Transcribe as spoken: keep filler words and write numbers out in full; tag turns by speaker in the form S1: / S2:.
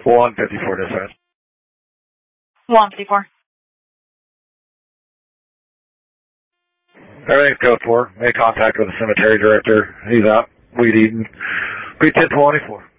S1: one fifty-four dispatch.
S2: one fifty-four.
S1: Everything's code four. Made contact with the cemetery director. He's out weed eating. Be ten twenty-four.